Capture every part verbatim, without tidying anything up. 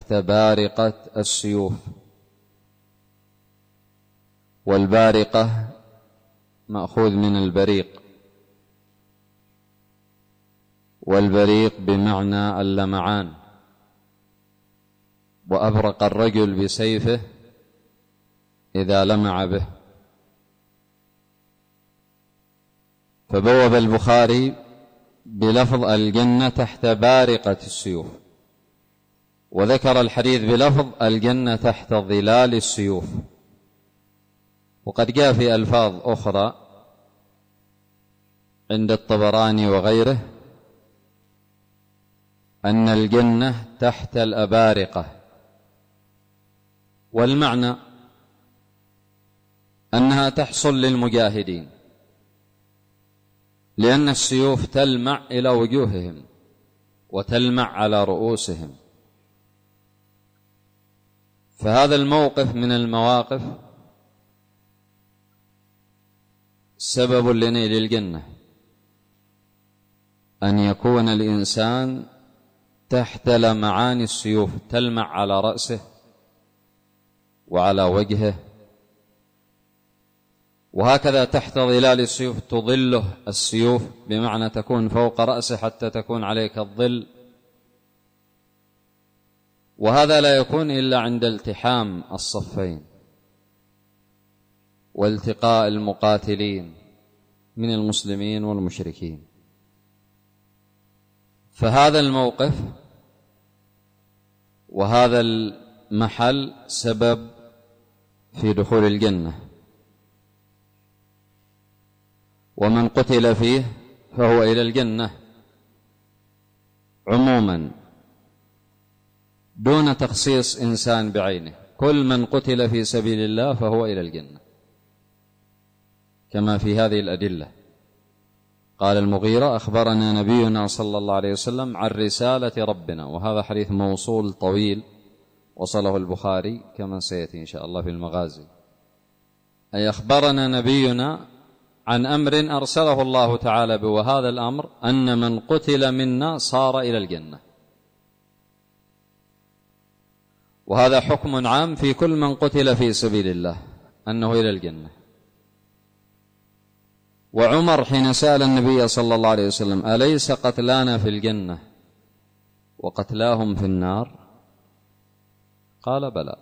تحت بارقة السيوف. والبارقة مأخوذ من البريق، والبريق بمعنى اللمعان. وأبرق الرجل بسيفه إذا لمع به. فبوب البخاري بلفظ الجنة تحت بارقة السيوف، وذكر الحديث بلفظ الجنة تحت ظلال السيوف. وقد جاء في ألفاظ أخرى عند الطبراني وغيره أن الجنة تحت الأبارقة، والمعنى أنها تحصل للمجاهدين، لأن السيوف تلمع إلى وجوههم وتلمع على رؤوسهم. فهذا الموقف من المواقف سبب لنيل الجنة، أن يكون الإنسان تحت لمعان السيوف تلمع على رأسه وعلى وجهه، وهكذا تحت ظلال السيوف تظله السيوف، بمعنى تكون فوق رأسه حتى تكون عليك الظل. وهذا لا يكون إلا عند التحام الصفين والتقاء المقاتلين من المسلمين والمشركين. فهذا الموقف وهذا المحل سبب في دخول الجنة، ومن قتل فيه فهو إلى الجنة عموما دون تخصيص إنسان بعينه. كل من قتل في سبيل الله فهو إلى الجنة، كما في هذه الأدلة. قال المغيرة: أخبرنا نبينا صلى الله عليه وسلم عن رسالة ربنا، وهذا حديث موصول طويل وصله البخاري كما سيأتي إن شاء الله في المغازي. أي أخبرنا نبينا عن أمر أرسله الله تعالى به، وهذا الأمر أن من قتل منا صار إلى الجنة. وهذا حكم عام في كل من قتل في سبيل الله أنه إلى الجنة. وعمر حين سأل النبي صلى الله عليه وسلم: أليس قتلانا في الجنة وقتلاهم في النار؟ قال: بلى،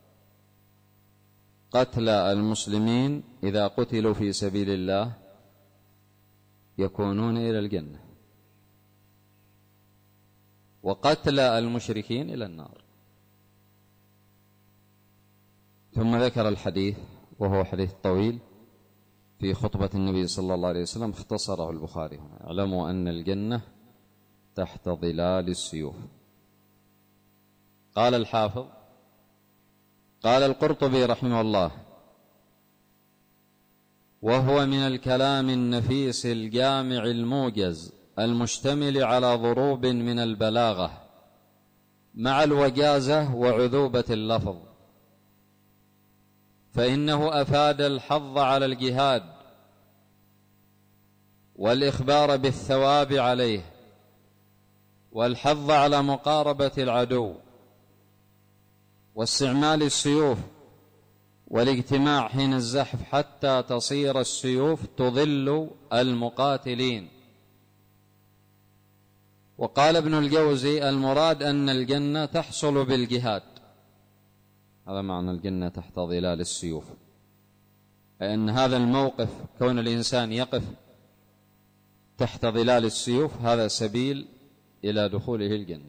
قتلى المسلمين إذا قتلوا في سبيل الله يكونون إلى الجنة، وقتلى المشركين إلى النار. ثم ذكر الحديث، وهو حديث طويل في خطبة النبي صلى الله عليه وسلم، اختصره البخاري: اعلموا أن الجنة تحت ظلال السيوف. قال الحافظ: قال القرطبي رحمه الله: وهو من الكلام النفيس الجامع الموجز المشتمل على ضروب من البلاغة مع الوجازة وعذوبة اللفظ، فإنه أفاد الحظ على الجهاد والإخبار بالثواب عليه والحظ على مقاربة العدو واستعمال السيوف والاجتماع حين الزحف حتى تصير السيوف تظل المقاتلين. وقال ابن الجوزي: المراد أن الجنة تحصل بالجهاد. هذا معنى الجنة تحت ظلال السيوف، أن هذا الموقف كون الإنسان يقف تحت ظلال السيوف هذا سبيل إلى دخوله الجنة.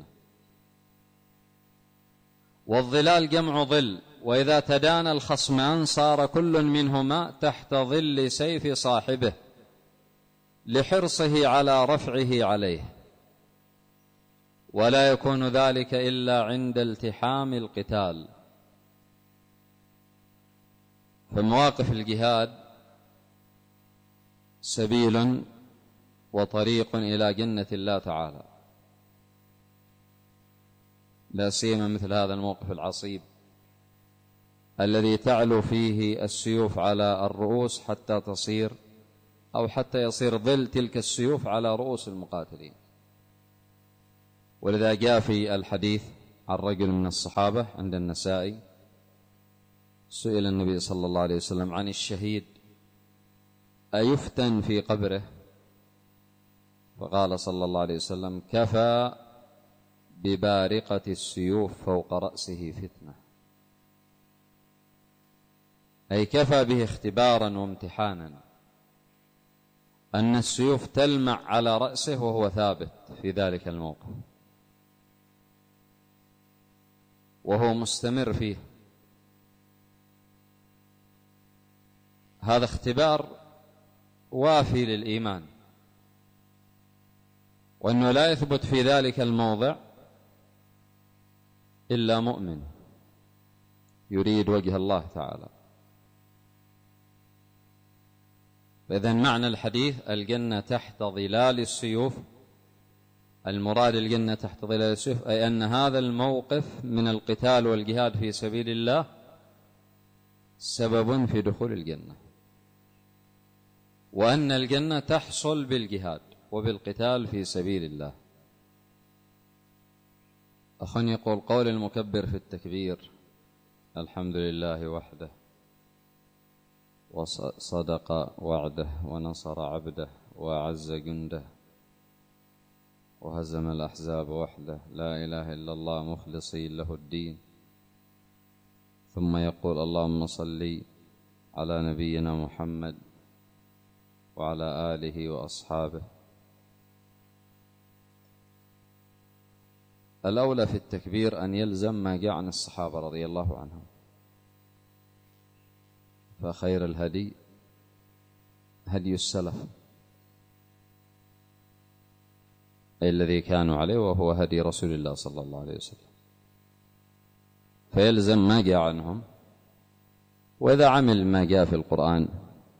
والظلال جمع ظل، وإذا تدانى الخصمان صار كل منهما تحت ظل سيف صاحبه لحرصه على رفعه عليه، ولا يكون ذلك إلا عند التحام القتال. فمواقف الجهاد سبيل وطريق إلى جنة الله تعالى، لا سيما مثل هذا الموقف العصيب الذي تعلو فيه السيوف على الرؤوس حتى تصير أو حتى يصير ظل تلك السيوف على رؤوس المقاتلين. ولذا جاء في الحديث عن رجل من الصحابة عند النسائي، سئل النبي صلى الله عليه وسلم عن الشهيد أيفتن في قبره؟ فقال صلى الله عليه وسلم: كفى ببارقة السيوف فوق رأسه فتنة، أي كفى به اختبارا وامتحانا أن السيوف تلمع على رأسه وهو ثابت في ذلك الموقف وهو مستمر فيه. هذا اختبار وافي للإيمان، وأنه لا يثبت في ذلك الموضع إلا مؤمن يريد وجه الله تعالى. فإذن معنى الحديث الجنة تحت ظلال السيوف، المراد الجنة تحت ظلال السيوف أي أن هذا الموقف من القتال والجهاد في سبيل الله سبب في دخول الجنة، وأن الجنة تحصل بالجهاد وبالقتال في سبيل الله. أخ يقول: قول المكبر في التكبير الحمد لله وحده وصدق وعده ونصر عبده وأعز جنده وهزم الأحزاب وحده لا إله إلا الله مخلصين له الدين، ثم يقول: اللهم صل على نبينا محمد وعلى آله وأصحابه. الأولى في التكبير أن يلزم ما جاء عن الصحابة رضي الله عنهم، فخير الهدي هدي السلف أي الذي كانوا عليه، وهو هدي رسول الله صلى الله عليه وسلم، فيلزم ما جاء عنهم. وإذا عمل ما جاء في القرآن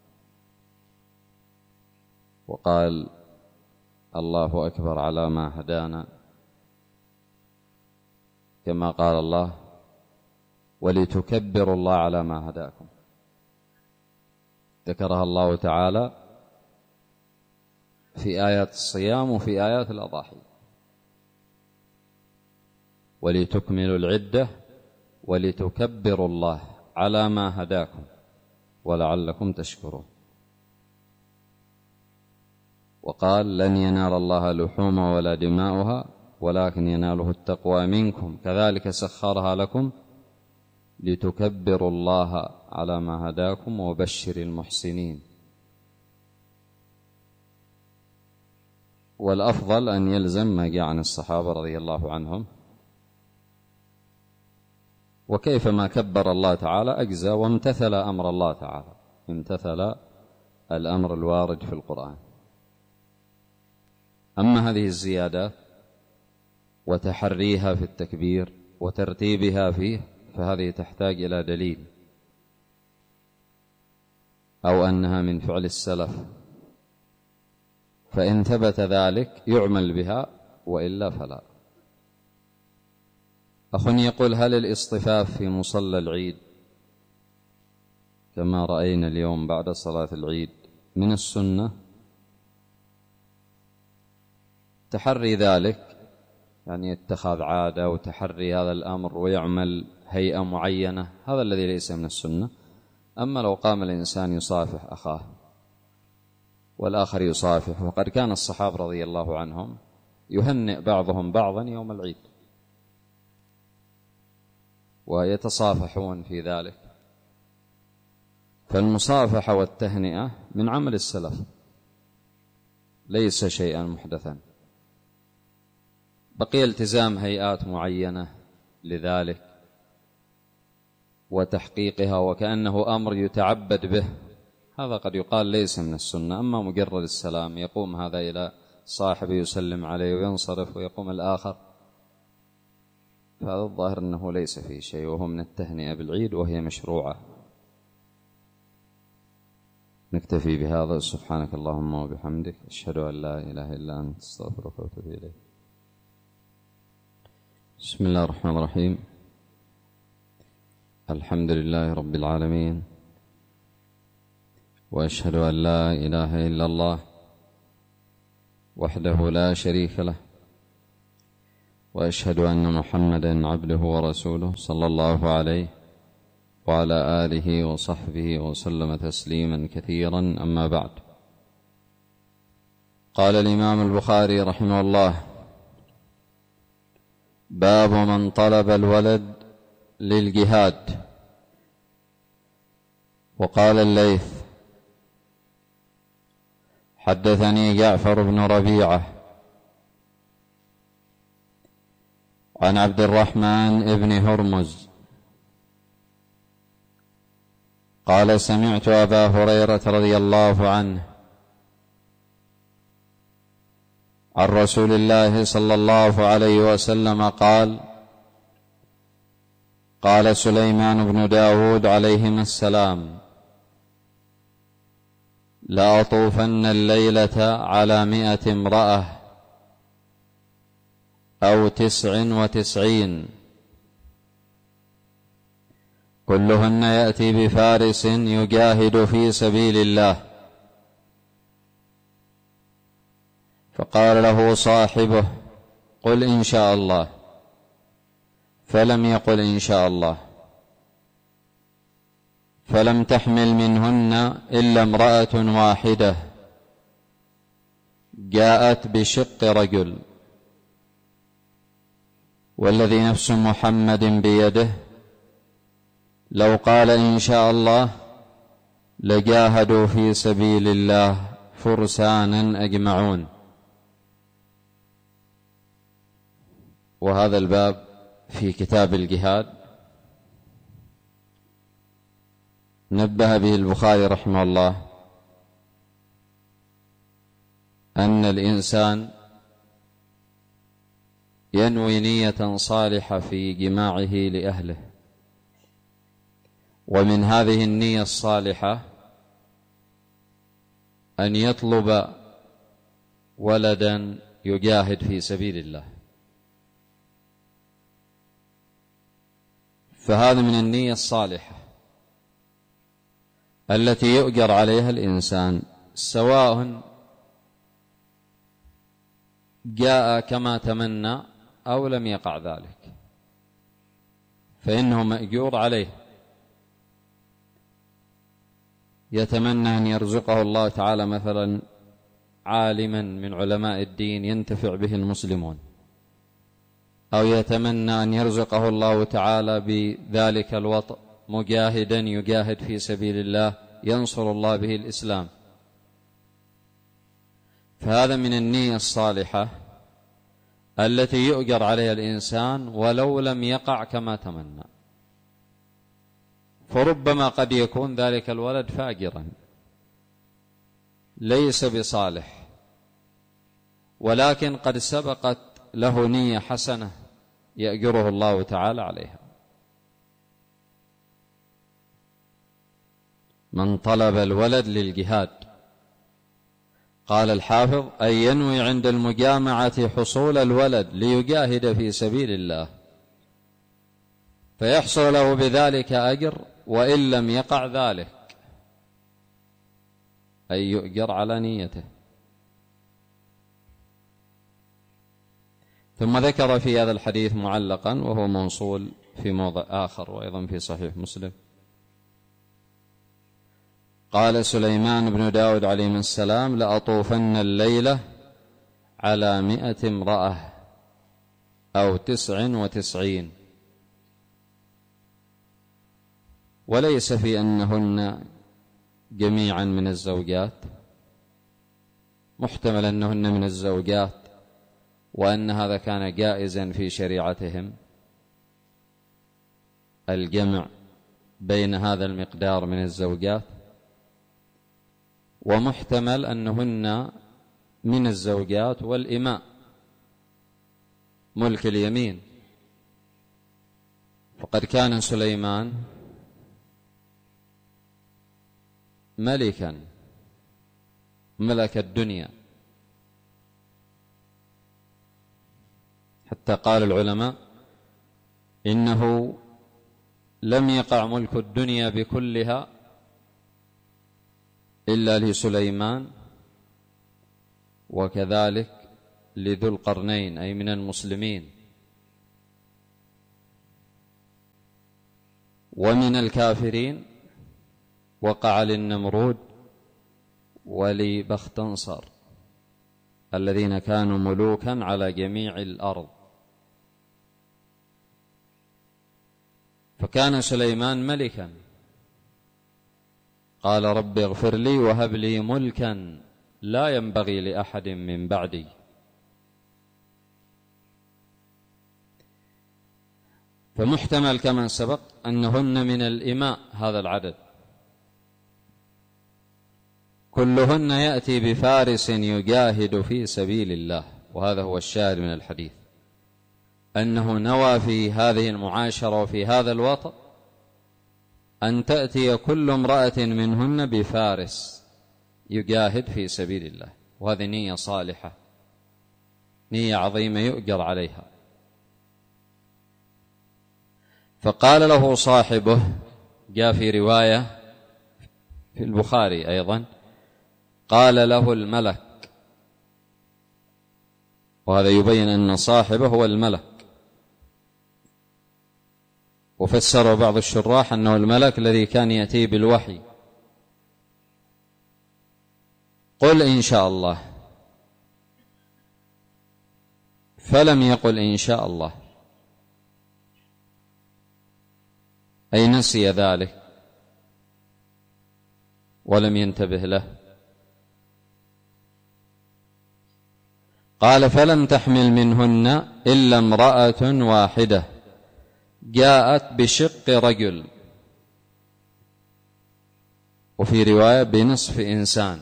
وقال الله أكبر على ما هدانا، كما قال الله: ولتكبروا الله على ما هداكم، ذكرها الله تعالى في آيات الصيام وفي آيات الأضاحي: ولتكملوا العدة ولتكبروا الله على ما هداكم ولعلكم تشكرون. وقال: لن ينال الله لحومها ولا دماؤها ولكن يناله التقوى منكم كذلك سخرها لكم لتكبروا الله على ما هداكم وبشر المحسنين. والأفضل أن يلزم ما جاء عن الصحابة رضي الله عنهم، وكيفما كبر الله تعالى أجزى وامتثل أمر الله تعالى، امتثل الأمر الوارد في القرآن. أما هذه الزيادات وتحريها في التكبير وترتيبها فيه فهذه تحتاج إلى دليل، أو أنها من فعل السلف، فإن ثبت ذلك يعمل بها وإلا فلا. أخ يقول: هل الاصطفاف في مصلى العيد كما رأينا اليوم بعد صلاة العيد من السنة؟ تحري ذلك يعني اتخاذ عادة وتحري هذا الأمر ويعمل هيئة معينة، هذا الذي ليس من السنة. أما لو قام الإنسان يصافح أخاه والآخر يصافح، وقد كان الصحابة رضي الله عنهم يهنئ بعضهم بعضا يوم العيد ويتصافحون في ذلك، فالمصافحة والتهنئة من عمل السلف ليس شيئا محدثا. بقي التزام هيئات معينة لذلك وتحقيقها وكأنه أمر يتعبد به، هذا قد يقال ليس من السنة. أما مجرد السلام، يقوم هذا إلى صاحبه يسلم عليه وينصرف ويقوم الآخر، فهذا الظاهر أنه ليس فيه شيء، وهو من التهنئة بالعيد وهي مشروعة. نكتفي بهذا. سبحانك اللهم وبحمدك، أشهد أن لا إله إلا أنت، أستغفرك وأتوب إليك. بسم الله الرحمن الرحيم. الحمد لله رب العالمين، وأشهد أن لا إله إلا الله وحده لا شريك له، وأشهد أن محمدا عبده ورسوله صلى الله عليه وعلى آله وصحبه وسلم تسليما كثيرا. أما بعد، قال الإمام البخاري رحمه الله: باب من طلب الولد للجهاد. وقال الليث: حدثني جعفر بن ربيعة عن عبد الرحمن بن هرمز قال: سمعت أبا هريرة رضي الله عنه عن رسول الله صلى الله عليه وسلم قال: قال سليمان بن داود عليهما السلام: لأطوفن الليلة على مئة امرأة أو تسع وتسعين كلهن يأتي بفارس يجاهد في سبيل الله. فقال له صاحبه: قل إن شاء الله، فلم يقل إن شاء الله، فلم تحمل منهن إلا امرأة واحدة جاءت بشق رجل، والذي نفس محمد بيده لو قال إن شاء الله لجاهدوا في سبيل الله فرسانا أجمعون. وهذا الباب في كتاب الجهاد نبه به البخاري رحمه الله أن الإنسان ينوي نية صالحة في جماعه لأهله، ومن هذه النية الصالحة أن يطلب ولدا يجاهد في سبيل الله، فهذا من النية الصالحة التي يؤجر عليها الإنسان، سواء جاء كما تمنى أو لم يقع ذلك، فإنه مأجور عليه. يتمنى أن يرزقه الله تعالى مثلا عالما من علماء الدين ينتفع به المسلمون، أو يتمنى أن يرزقه الله تعالى بذلك الوطء مجاهدا يجاهد في سبيل الله ينصر الله به الإسلام، فهذا من النية الصالحة التي يؤجر عليها الإنسان ولو لم يقع كما تمنى. فربما قد يكون ذلك الولد فاجرا ليس بصالح، ولكن قد سبقت له نية حسنة يأجره الله تعالى عليها. من طلب الولد للجهاد، قال الحافظ: أي ينوي عند المجامعة حصول الولد ليجاهد في سبيل الله، فيحصل له بذلك أجر وإن لم يقع ذلك، أي يؤجر على نيته. ثم ذكر في هذا الحديث معلقا وهو موصول في موضع آخر وأيضا في صحيح مسلم: قال سليمان بن داود عليه السلام: لأطوفن الليلة على مئة امرأة أو تسع وتسعين. وليس في أنهن جميعا من الزوجات، محتمل أنهن من الزوجات وأن هذا كان جائزا في شريعتهم الجمع بين هذا المقدار من الزوجات، ومحتمل أنهن من الزوجات والإماء ملك اليمين، فقد كان سليمان ملكا ملك الدنيا، حتى قال العلماء إنه لم يقع ملك الدنيا بكلها إلا لسليمان، وكذلك لذو القرنين أي من المسلمين ومن الكافرين وقع للنمرود ولبختنصر الذين كانوا ملوكا على جميع الأرض. فكان سليمان ملكا، قال رب اغفر لي وهب لي ملكا لا ينبغي لأحد من بعدي. فمحتمل كما سبق أنهن من الإماء هذا العدد، كلهن يأتي بفارس يجاهد في سبيل الله. وهذا هو الشاهد من الحديث، أنه نوى في هذه المعاشرة وفي هذا الوطن أن تأتي كل امرأة منهن بفارس يجاهد في سبيل الله، وهذه نية صالحة، نية عظيمة يؤجر عليها. فقال له صاحبه، جاء في رواية في البخاري أيضا، قال له الملك، وهذا يبين أن صاحبه هو الملك، وفسر بعض الشراح أنه الملك الذي كان يأتي بالوحي. قل إن شاء الله، فلم يقل إن شاء الله، أي نسي ذلك ولم ينتبه له. قال فلم تحمل منهن إلا امرأة واحدة جاءت بشق رجل، وفي رواية بنصف إنسان.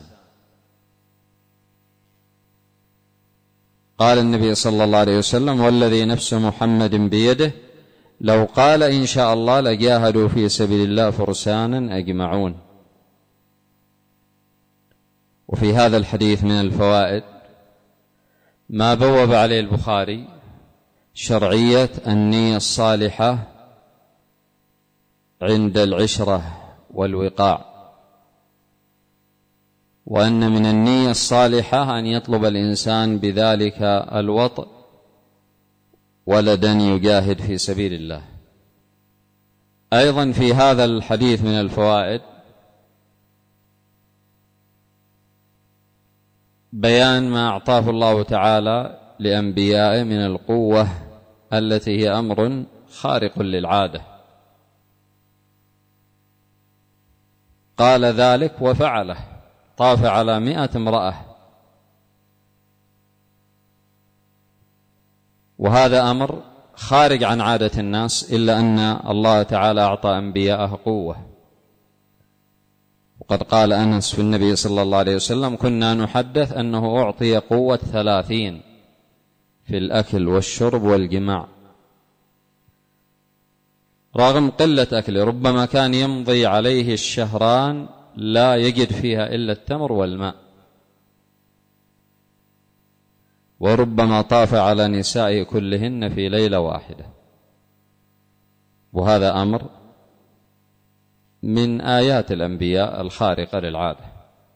قال النبي صلى الله عليه وسلم والذي نفس محمد بيده لو قال إن شاء الله لجاهدوا في سبيل الله فرسانا أجمعون. وفي هذا الحديث من الفوائد ما بوب عليه البخاري شرعية النية الصالحة عند العشرة والوقاع، وأن من النية الصالحة أن يطلب الإنسان بذلك الوطء ولدا يجاهد في سبيل الله. أيضا في هذا الحديث من الفوائد بيان ما أعطاه الله تعالى لأنبيائه من القوة التي هي أمر خارق للعادة. قال ذلك وفعله، طاف على مئة امرأة، وهذا أمر خارج عن عادة الناس، إلا أن الله تعالى أعطى أنبياءه قوة. وقد قال أنس في النبي صلى الله عليه وسلم كنا نحدث أنه أعطي قوة ثلاثين في الأكل والشرب والجماع، رغم قلة أكله، ربما كان يمضي عليه الشهران لا يجد فيها إلا التمر والماء، وربما طاف على نساء كلهن في ليلة واحدة. وهذا أمر من آيات الأنبياء الخارقة للعادة.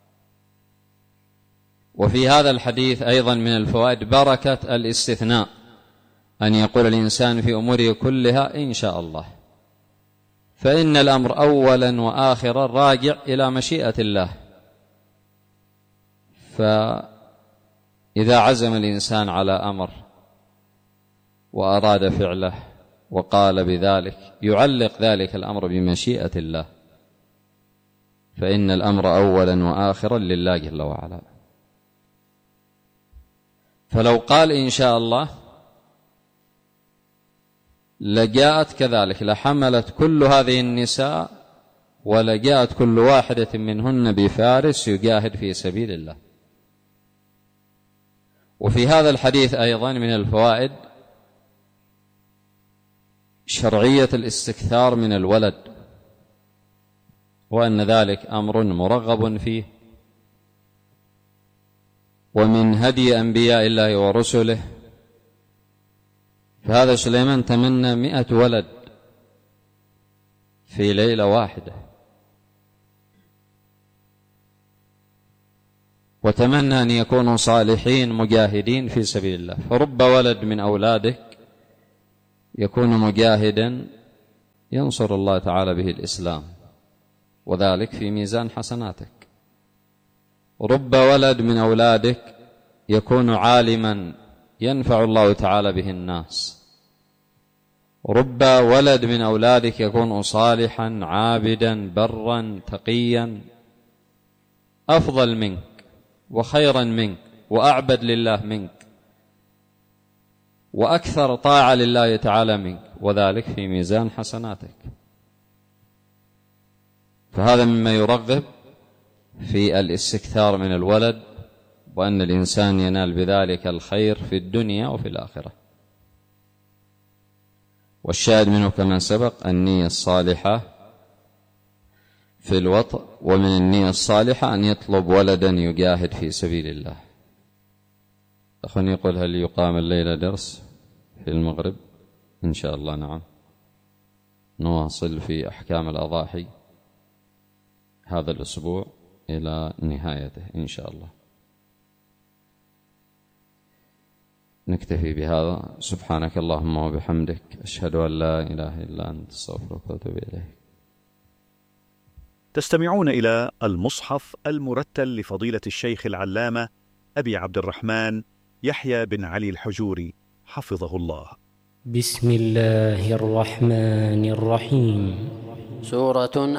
وفي هذا الحديث أيضا من الفوائد بركة الاستثناء، أن يقول الإنسان في أموره كلها إن شاء الله، فإن الأمر أولا وآخرا راجع إلى مشيئة الله. فإذا عزم الإنسان على أمر وأراد فعله وقال بذلك يعلق ذلك الأمر بمشيئة الله، فإن الأمر أولا وآخرا لله جل وعلا. فلو قال إن شاء الله لجاءت كذلك، لحملت كل هذه النساء ولجاءت كل واحدة منهن بفارس يجاهد في سبيل الله. وفي هذا الحديث أيضا من الفوائد شرعية الاستكثار من الولد، وأن ذلك أمر مرغب فيه، ومن هدي أنبياء الله ورسله. فهذا سليمان تمنى مئة ولد في ليلة واحدة، وتمنى أن يكونوا صالحين مجاهدين في سبيل الله. فرب ولد من أولادك يكون مجاهدا ينصر الله تعالى به الإسلام، وذلك في ميزان حسناتك. رب ولد من أولادك يكون عالما ينفع الله تعالى به الناس، رب ولد من أولادك يكون صالحا عابدا برا تقيا أفضل منك وخيرا منك وأعبد لله منك وأكثر طاعة لله تعالى منك، وذلك في ميزان حسناتك. فهذا مما يرغب في الاستكثار من الولد، وأن الإنسان ينال بذلك الخير في الدنيا وفي الآخرة. والشاهد منه كما سبق النية الصالحة في الوطء، ومن النية الصالحة أن يطلب ولدا يجاهد في سبيل الله. أخواني يقول هل يقام الليلة درس في المغرب؟ إن شاء الله نعم، نواصل في أحكام الأضاحي هذا الأسبوع إلى نهايته إن شاء الله. نكتفي بهذا. سبحانك اللهم وبحمدك، أشهد أن لا إله إلا أنت، أستغفرك وأتوب إليك. تستمعون إلى المصحف المرتل لفضيلة الشيخ العلامة أبي عبد الرحمن يحيى بن علي الحجوري حفظه الله. بسم الله الرحمن الرحيم. سورة